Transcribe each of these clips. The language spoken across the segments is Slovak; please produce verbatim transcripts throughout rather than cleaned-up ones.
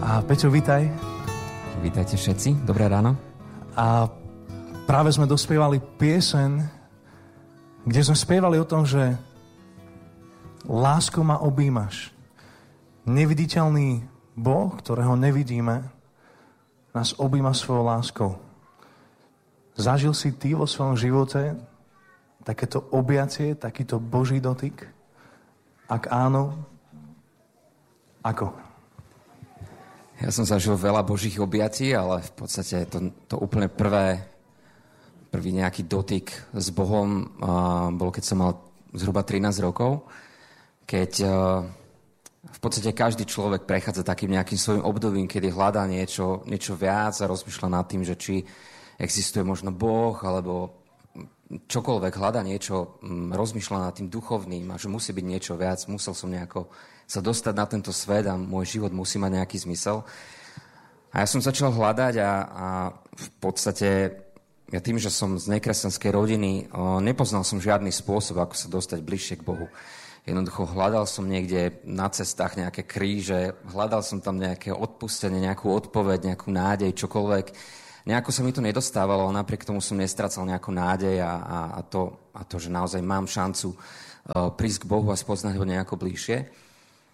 A Peťo, vítaj. Vítajte všetci, dobré ráno. A práve sme dospievali pieseň, kde sme spievali o tom, že láskou ma objímaš. Neviditeľný Boh, ktorého nevidíme, nás objíma svojou láskou. Zažil si ty vo svojom živote takéto objatie, takýto Boží dotyk? Ak áno, ako? Ja som zažil veľa Božích objatí, ale v podstate to, to úplne prvé, prvý nejaký dotyk s Bohom uh, bol, keď som mal zhruba trinásť rokov, keď uh, v podstate každý človek prechádza takým nejakým svojím obdobím, kedy hľadá niečo, niečo viac a rozmýšľa nad tým, že či existuje možno Boh, alebo čokoľvek hľadá niečo, um, rozmýšľa nad tým duchovným a že musí byť niečo viac, musel som nejako sa dostať na tento svet a môj život musí mať nejaký zmysel. A ja som začal hľadať a, a v podstate ja tým, že som z nekresťanskej rodiny, o, nepoznal som žiadny spôsob, ako sa dostať bližšie k Bohu. Jednoducho hľadal som niekde na cestách nejaké kríže, hľadal som tam nejaké odpustenie, nejakú odpoveď, nejakú nádej, čokoľvek. Nejako sa mi to nedostávalo, ale napriek tomu som nestracal nejakú nádej a, a, a, to, a to, že naozaj mám šancu o, prísť k Bohu a spoznať ho nejako bližšie.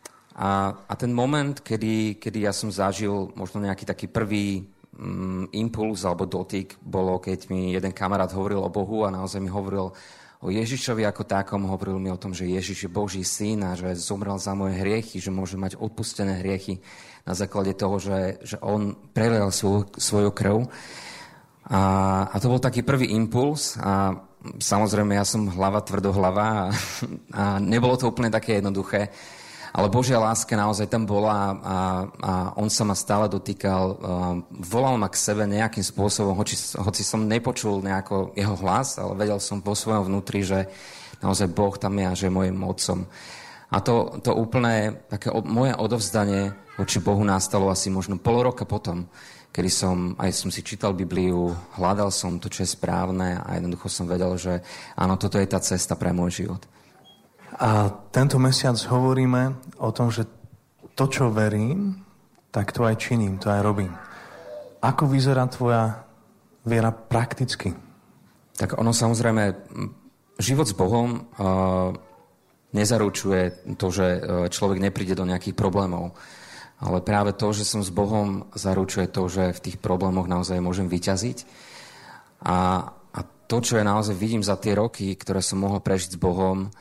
A, a ten moment, kedy, kedy ja som zažil možno nejaký taký prvý um, impuls alebo dotyk, bolo, keď mi jeden kamarát hovoril o Bohu a naozaj mi hovoril o Ježišovi ako takom, hovoril mi o tom, že Ježiš je Boží syn a že zomrel za moje hriechy, že môže mať odpustené hriechy na základe toho, že, že on prelial svoju, svoju krv. A, a to bol taký prvý impuls a samozrejme ja som hlava tvrdohlava a, a nebolo to úplne také jednoduché. Ale Božia láska naozaj tam bola a, a on sa ma stále dotýkal. Volal ma k sebe nejakým spôsobom, hoci, hoci som nepočul nejako jeho hlas, ale vedel som vo svojom vnútri, že naozaj Boh tam je a že je mojim otcom. A to, to úplne také moje odovzdanie voči Bohu nastalo asi možno pol roka potom, kedy som, aj som si čítal Bibliu, hľadal som to, čo je správne a jednoducho som vedel, že áno, toto je tá cesta pre môj život. A tento mesiac hovoríme o tom, že to, čo verím, tak to aj činím, to aj robím. Ako vyzerá tvoja viera prakticky? Tak ono samozrejme, život s Bohom uh, nezaručuje to, že človek nepríde do nejakých problémov. Ale práve to, že som s Bohom, zaručuje to, že v tých problémoch naozaj môžem vyťaziť. A, a to, čo ja naozaj vidím za tie roky, ktoré som mohol prežiť s Bohom,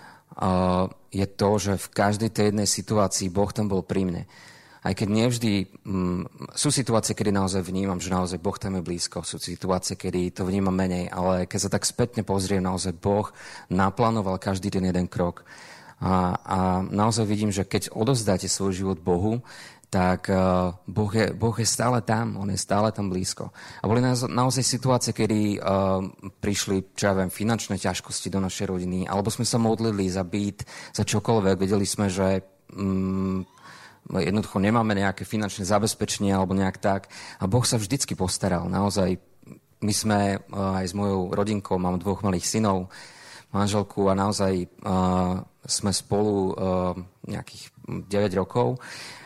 Uh, je to, že v každej tej jednej situácii Boh tam bol pri mne. Aj keď nevždy... Um, sú situácie, kedy naozaj vnímam, že naozaj Boh tam je blízko. Sú situácie, kedy to vnímam menej. Ale keď sa tak spätne pozriem, naozaj Boh naplánoval každý ten jeden krok. A, a naozaj vidím, že keď odovzdáte svoj život Bohu, tak uh, boh, je, boh je stále tam, on je stále tam blízko. A boli naozaj, naozaj situácie, kedy uh, prišli, čo ja viem, finančné ťažkosti do našej rodiny, alebo sme sa modlili za byt, za čokoľvek, vedeli sme, že um, jednoducho nemáme nejaké finančné zabezpečenie alebo nejak tak. A Boh sa vždycky postaral, naozaj. My sme uh, aj s mojou rodinkou, mám dvoch malých synov, manželku a naozaj uh, sme spolu uh, nejakých deväť rokov.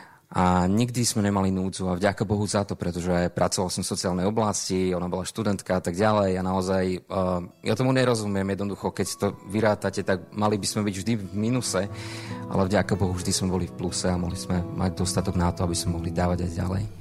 A nikdy sme nemali núdzu a vďaka Bohu za to, pretože pracoval som v sociálnej oblasti, ona bola študentka a tak ďalej a naozaj, uh, ja tomu nerozumiem jednoducho, keď to vyrátate, tak mali by sme byť vždy v minuse, ale vďaka Bohu vždy sme boli v pluse a mohli sme mať dostatok na to, aby sme mohli dávať aj ďalej.